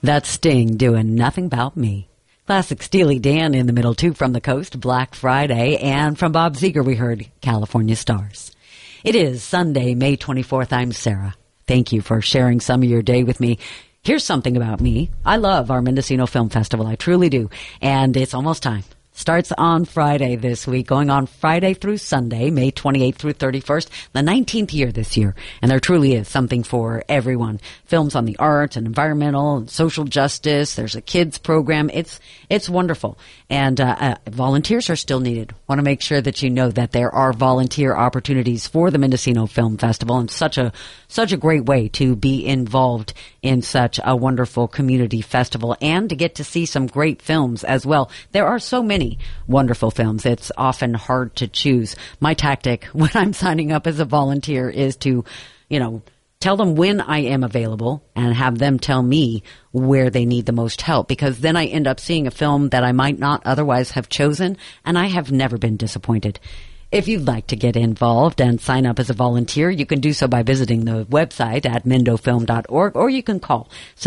That's Sting doing Nothing About Me. Classic Steely Dan in the middle, too, from the Coast, Black Friday. And from Bob Seger, we heard California Stars. It is Sunday, May 24th. I'm Sarah. Thank you for sharing some of your day with me. Here's something about me. I love our Mendocino Film Festival. I truly do. And it's almost time. Starts on Friday this week, going on Friday through Sunday, May 28th through 31st, the 19th year this year. And there truly is something for everyone. Films on the arts and environmental and social justice. There's a kids program. It's wonderful. And volunteers are still needed. Want to make sure that you know that there are volunteer opportunities for the Mendocino Film Festival, and such a great way to be involved in such a wonderful community festival and to get to see some great films as well. There are so many wonderful films. It's often hard to choose. My tactic when I'm signing up as a volunteer is to, tell them when I am available and have them tell me where they need the most help, because then I end up seeing a film that I might not otherwise have chosen, and I have never been disappointed. If you'd like to get involved and sign up as a volunteer, you can do so by visiting the website at mendofilm.org, or you can call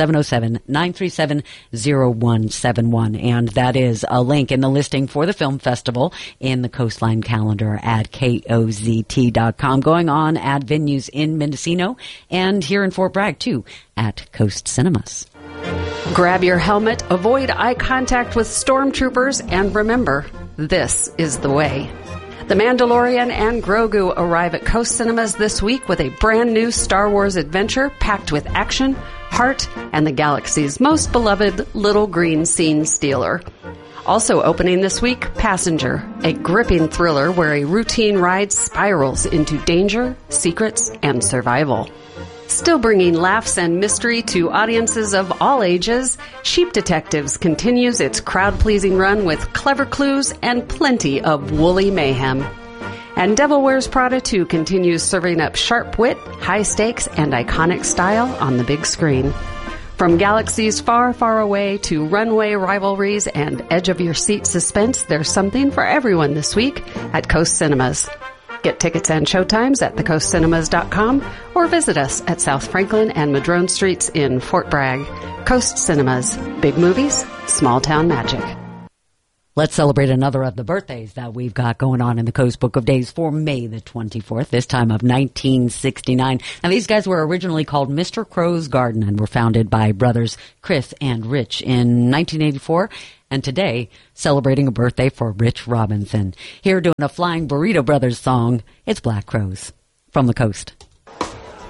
707-937-0171. And that is a link in the listing for the film festival in the Coastline calendar at KOZT.com. Going on at venues in Mendocino and here in Fort Bragg, too, at Coast Cinemas. Grab your helmet, avoid eye contact with stormtroopers, and remember, this is the way. The Mandalorian and Grogu arrive at Coast Cinemas this week with a brand new Star Wars adventure packed with action, heart, and the galaxy's most beloved little green scene stealer. Also opening this week, Passenger, a gripping thriller where a routine ride spirals into danger, secrets, and survival. Still bringing laughs and mystery to audiences of all ages, Sheep Detectives continues its crowd-pleasing run with clever clues and plenty of woolly mayhem. And Devil Wears Prada 2 continues serving up sharp wit, high stakes, and iconic style on the big screen. From galaxies far, far away to runway rivalries and edge-of-your-seat suspense, there's something for everyone this week at Coast Cinemas. Get tickets and showtimes at thecoastcinemas.com or visit us at South Franklin and Madrone Streets in Fort Bragg. Coast Cinemas. Big movies, small town magic. Let's celebrate another of the birthdays that we've got going on in the Coast Book of Days for May the 24th, this time of 1969. Now, these guys were originally called Mr. Crow's Garden and were founded by brothers Chris and Rich in 1984. And today, celebrating a birthday for Rich Robinson. Here doing a Flying Burrito Brothers song, it's Black Crows from the Coast.